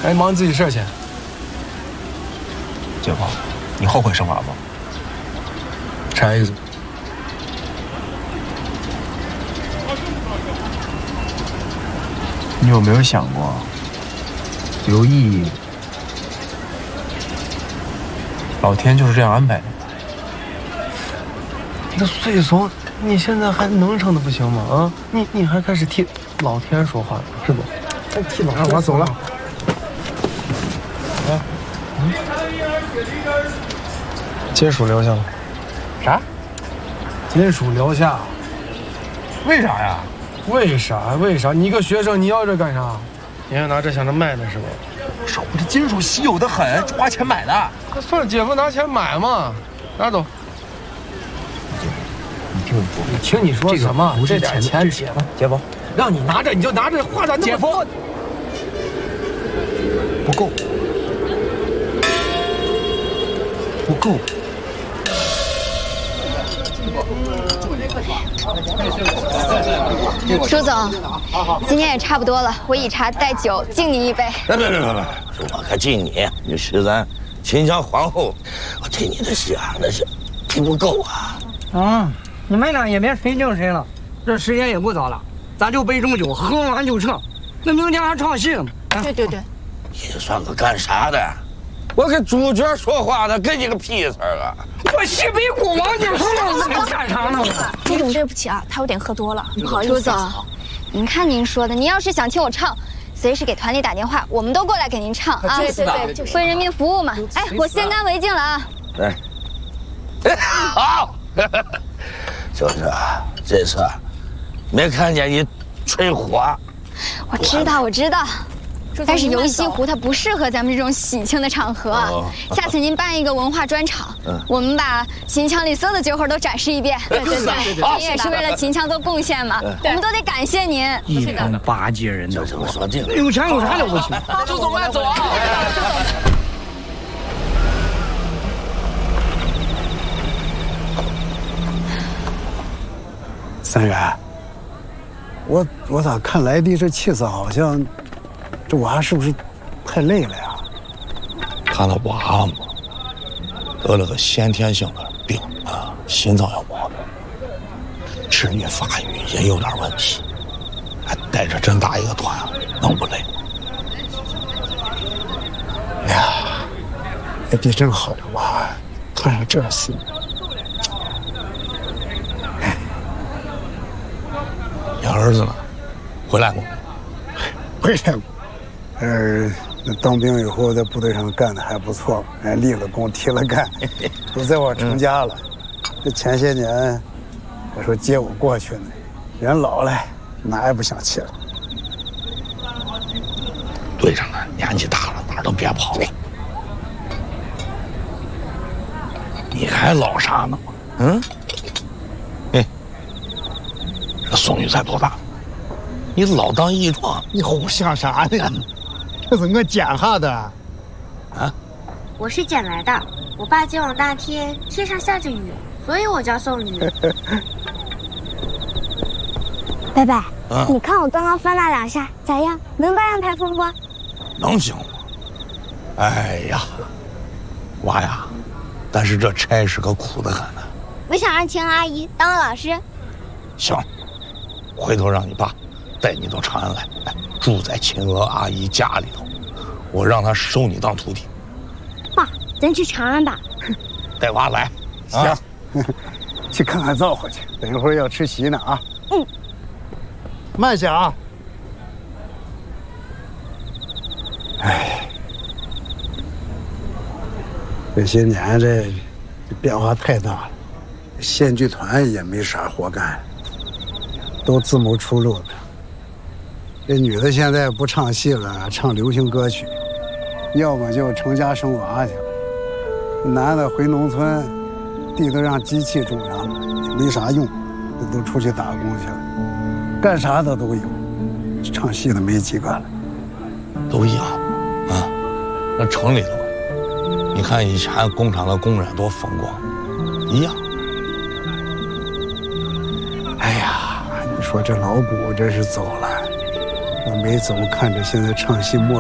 赶紧忙你自己事儿去。 姐夫，你后悔生娃吗？ 插一个嘴。 你有没有想过，刘毅，老天就是这样安排的？ 你个碎怂，你现在还能成的不行吗？啊，你还开始替老天说话了，是不？替老天，我走了。啊，金属留下了。 啥？ 金属留下。 为啥呀？ 为啥？为啥？你一个学生，你要这干啥？你还拿这想着卖呢是吧？ 不是，我这金属稀有的很，花钱买的。 那算了，姐夫拿钱买嘛，拿走。你听你说什么？这点钱， 姐夫， 让你拿着你就拿着，花咋那么多？ 姐夫，不够，不够。 舒总，今天也差不多了，我以茶代酒，敬你一杯。 别，我可敬你，你是咱秦家皇后，我对你的喜啊，那是比不够啊。 啊，你们俩也别谁敬谁了，这时间也不早了，咱就备重酒，喝完就撤。那明天还唱戏呢。 对， 你算个干啥的？我跟主角说话呢，跟你个屁事儿啊！ 我戏比国王就说了，你干啥呢？ 朱总，对不起啊，他有点喝多了，不好意思。 朱总，您看您说的，您要是想听我唱，随时给团里打电话，我们都过来给您唱啊。 对， 为人民服务嘛。哎，我先干为敬了啊。 来，好，就是这次没看见你吹火。 我知道。但是游西湖它不适合咱们这种喜庆的场合，下次您办一个文化专场，我们把秦腔里所有的酒口都展示一遍。对，您也是为了秦腔做贡献嘛，我们都得感谢您。 一帮巴结人的， 这么说定了。 有钱有啥了不起？ 朱总慢走啊！ 三元，我咋看来的这气色好像，这娃是不是太累了呀？ 他那娃嘛，得了个先天性的病啊，心脏有毛病，智力发育也有点问题，还带着这么大一个团，能不累？ 哎呀，那地真好的娃，摊上这事。 你儿子呢？回来过？ 回来过。那当兵以后在部队上干的还不错，立了功，提了干，都在我成家了。这前些年还说接我过去呢，人老了，哪也不想去了。 队长啊，年纪大了，哪儿都别跑了。你还老啥呢？这宋玉才多大？你老当益壮， 你胡想啥呢？这是我捡下的。 啊？ 我是捡来的。我爸接我那天天上下着雨，所以我叫宋雨。 伯伯，你看我刚刚翻那2下，咋样？能搬上台风不？ 能行吗？哎呀，娃呀，但是这差事可苦得很呢。 我想让秦阿姨当老师。 行，回头让你爸带你到长安来，住在秦娥阿姨家里头，我让她收你当徒弟。 爸，咱去长安吧。 带娃来。 行，去看看灶火去，等一会儿要吃席呢啊。慢些啊。哎，这些年这变化太大了，县剧团也没啥活干，都自谋出路了。这女的现在不唱戏了，唱流行歌曲，要么就成家生娃去了。男的回农村，地都让机器种上了，也没啥用，都出去打工去了，干啥的都有，唱戏的没几个了。 都一样啊。那城里头，你看以前工厂的工人多风光，一样。 哎呀，你说这老谷这是走了，我没走，看着现在唱戏没